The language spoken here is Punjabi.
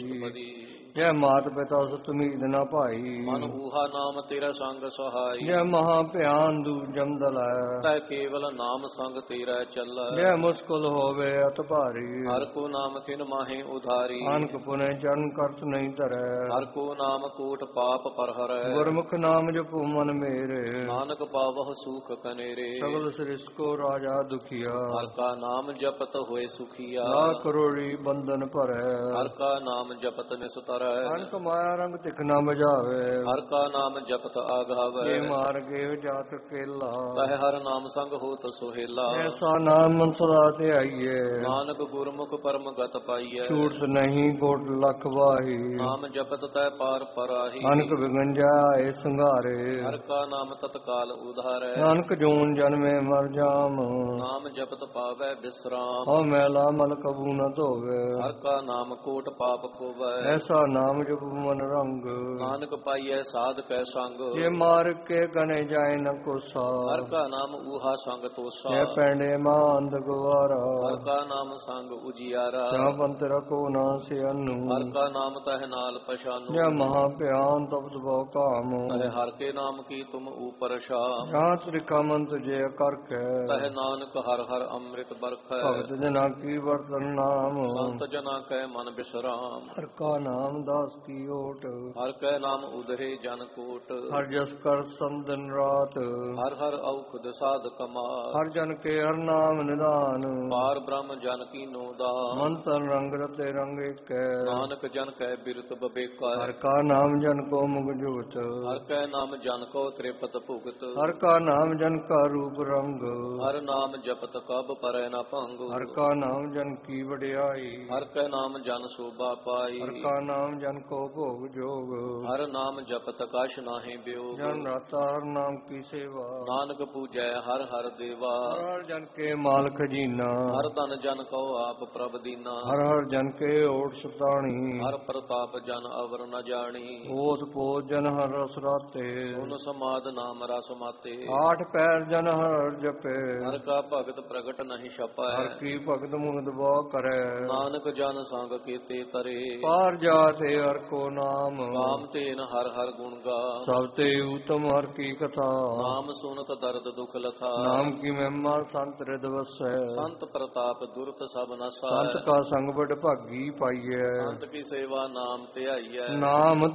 ਅਸ਼ਟਪਦੀ। ਜੈ ਮਾਤ ਪਿਤਾ ਸੁਤ ਮੀਤ ਨ ਭਾਈ, ਮਨ ਊਹਾ ਨਾਮ ਤੇਰਾ ਸੰਗ ਸਹਾਈ। ਜੈ ਮਹਾ ਭਿਆਨ ਦੂ ਜਮਦਲੈ, ਤੈ ਕੇਵਲ ਨਾਮ ਸੰਗ ਤੇਰਾ ਚੱਲੈ। ਜੈ ਮੁਸਕਲ ਹੋਵੇ ਅਤ ਭਾਰੀ, ਹਰ ਕੋ ਨਾਮ ਕਿਨ ਮਾਹੇ ਉਧਾਰੀ। ਅਨਕ ਪੁਨੇ ਚਰਨ ਕਰਤ ਨਹੀਂ ਧਰੈ, ਹਰ ਕੋ ਨਾਮ ਕੋਟ ਪਾਪ ਪਰ ਹਰੈ। ਗੁਰਮੁਖ ਨਾਮ ਜਪੋ ਮਨ ਮੇਰੇ, ਨਾਨਕ ਪਾਵਹੁ ਸੂਖ ਕਨੇਰੇ। ਸਗਲ ਸ੍ਰਿਸ਼ਟ ਰਾਜਾ ਦੁਖੀਆ, ਹਰ ਕਾ ਨਾਮ ਜਪਤ ਹੋਏ ਸੁਖੀਆ। ਲਾ ਕਰੋੜੀ ਬੰਧਨ ਭਰੈ, ਹਰ ਕਾ ਨਾਮ ਜਪਤ ਨਿਸਤਰੈ। ਅਨਕ ਮਾਇਆ ਰੰਗ ਤਿਖ ਨ ਬਜਾਵੇ, ਹਰ ਕਾ ਨਾਮ ਜਪਤ ਆਗਾਵੈ। ਜੇ ਮਾਰਗੇ ਜਾਤ ਕੇਲਾ, ਤਹਿ ਹਰ ਨਾਮ ਸੰਗ ਹੋਤ ਸੁਹੇਲਾ। ਐਸਾ ਨਾਮ ਸਦਾ ਧਿਆਈਏ, ਨਾਨਕ ਗੁਰਮੁਖ ਪਰਮ ਗਤ ਪਾਈਐ। ਛੂਟ ਨਹੀਂ ਕੋਟ ਲਖ ਵਾਹੀ, ਨਾਮ ਜਪਤ ਤੈ ਪਾਰ ਪਰਾਹੀ। ਅਨਕ ਵਿਗਨ ਜਾਏ ਸੰਘਾਰੇ, ਹਰ ਕਾ ਨਾਮ ਤਤਕਾਲ ਉਧਾਰੈ। ਨਾਨਕ ਜੂਨ ਜਨਮੇ ਮਰ ਜਾਮ, ਨਾਮ ਜਪਤ ਪਾਵੈ ਬਿਸਰਾਮ। ਹਉ ਮੈਲਾ ਮਲ ਕਬੂ ਨ ਧੋਵੇ, ਹਰ ਕਾ ਨਾਮ ਕੋਟ ਪਾਪ ਖੋਵੈ। ਐਸਾ ਨਾਮ ਜਪ ਮਨ ਰੰਗ, ਨਾਨਕ ਪਾਈਐ ਸਾਧ ਕੈ ਸੰਗ। ਜੇ ਮਾਰ ਕੇ ਗਨੇ ਜਾਏ ਨ ਕੋਸਾ, ਹਰ ਕਾ ਨਾਮ ਊਹਾ ਸੰਗ ਤੋਸਾ। ਜੇ ਪੈਂਡੇ ਮਾਂਦ ਗਵਾਰਾ, ਹਰ ਕਾ ਨਾਮ ਸੰਗ ਉਜਿਆਰਾ। ਜਾਂ ਪੰਤ ਰਖੋ ਨਾ ਸਿਆਨੂ, ਹਰ ਕਾ ਨਾਮ ਤਹਿ ਨਾਲ ਪਛਾਨੂ। ਜਾਂ ਮਹਾ ਭਿਆਨ ਤਪਤ ਬਹੁ ਕਾਮ, ਤਹਿ ਹਰ ਕੇ ਨਾਮ ਕੀ ਤੁਮ ਊਪਰ ਸ਼ਾਮ। ਜਾਂ ਤ੍ਰਿਕਾ ਮੰਤ ਜੇ ਕਰ ਕੇ, ਤਹਿ ਨਾਨਕ ਹਰ ਹਰ ਅੰਮ੍ਰਿਤ ਬਰਖੈ। ਭਗਤ ਜਨਾ ਕੀ ਵਰਤਨ ਨਾਮ, ਸੰਤ ਜਨਾ ਕੈ ਮਨ ਬਿਸਰਾਮ। ਹਰ ਕਾ ਨਾਮ ਦਾਸ ਕੀ ਓਟ, ਹਰ ਕੈ ਨਾਮ ਉਦਰੇ ਜਨ ਕੋਟ। ਹਰ ਜਸ ਕਰ ਸੰਦਨ ਰਾਤ, ਹਰ ਹਰ ਔਖਦ ਸਾਧ ਕਮਾਲ। ਹਰ ਜਨ ਕੇ ਹਰ ਨਾਮ ਨਿਦਾਨ, ਪਾਰ ਬ੍ਰਹਮ ਜਨ ਕੀਨੋ ਦਾਨ। ਮੰਤਨ ਰੰਗ ਰਤੇ ਰੰਗ ਏਕੈ, ਨਾਨਕ ਜਨ ਕੈ ਬਿਰਤ ਬਬੇਕਾ। ਹਰ ਕਾ ਨਾਮ ਜਨ ਕੋ ਮੁਗ ਜੋਤ, ਹਰ ਕੈ ਨਾਮ ਜਨ ਕੋ ਤ੍ਰਿਪਤ ਭੁਗਤ। ਹਰ ਕਾ ਨਾਮ ਜਨ ਕਾ ਰੂਪ ਰੰਗ, ਹਰ ਨਾਮ ਜਪਤ ਕਬ ਪਰੈ ਨ ਭੰਗ। ਹਰ ਕਾ ਨਾਮ ਜਨ ਕੀ ਵਡਿਆਈ, ਹਰ ਕੈ ਨਾਮ ਜਨ ਸੋਭਾ ਪਾਈ। ਹਰ ਕਾ ਨਾਮ ਜਨ ਕੋ ਭੋਗ ਜੋਗ, ਹਰ ਨਾਮ ਜਪਤ ਕਛ ਨਾਹੀ ਬਿਯੋਗ। ਜਨ ਰਾਤਾ ਹਰ ਨਾਮ ਕੀ ਸੇਵਾ, ਨਾਨਕ ਪੂਜੈ ਹਰ ਹਰ ਦੇਵਾ। ਹਰ ਜਨ ਕੇ ਮਾਲ ਖਜੀਨਾ, ਹਰ ਧਨ ਜਨ ਕੋ ਆਪ ਪ੍ਰਭ ਦੀਨਾ। ਹਰ ਹਰ ਜਨ ਕੇ ਓਟ ਸਤਾਣੀ, ਹਰ ਪ੍ਰਤਾਪ ਜਨ ਅਵਰ ਨ ਜਾਣੀ। ਓਤ ਪੋਤ ਜਨ ਹਰ ਰਸ ਰਾਤੇ, ਸੁਨ ਸਮਾਦ ਨਾਮ ਰਸ ਮਾਤੇ। ਆਠ ਪੈਰ ਜਨ ਹਰ ਜਪੇ, ਹਰ ਕਾ ਭਗਤ ਪ੍ਰਗਟ ਨਹੀਂ ਛਪੈ। ਹਰ ਕੀ ਭਗਤ ਮੁਗਦ ਬਹੁ ਕਰੈ, ਨਾਨਕ ਜਨ ਸੰਗ ਕੀਤੇ ਤਰੇ। ਪਾਰ ਜਾਤੇ ਹਰ ਕੋ ਨਾਮ, ਕਾਮ ਤੇਨ ਹਰ ਹਰ ਗੁਣ ਗਾ। ਸਭ ਤੇ ਉਤਮ ਹਰ ਕੀ ਕਥਾ, ਨਾਮ ਸੁਨਤ ਦਰਦ ਦੁਖ ਲਥਾ। ਨਾਮ ਕੀ ਮਹਿਮਾ ਸੰਤ ਰਿਦ ਵਸੈ, ਸੰਤ ਪ੍ਰਤਾਪ ਦੁਰਤ ਸਭ ਨਸੈ। ਸੰਤ ਕਾ ਸੰਗ ਬੜ ਭਾਗੀ ਪਾਈਐ, ਸੰਤ ਕੀ ਸੇਵਾ ਨਾਮ ਧਿਆਈਐ। ਨਾਮ